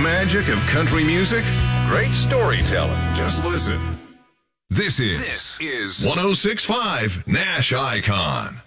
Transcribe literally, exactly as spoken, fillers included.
magic of country music? Great storytelling. Just listen. This is, this is one oh six point five Nash Icon.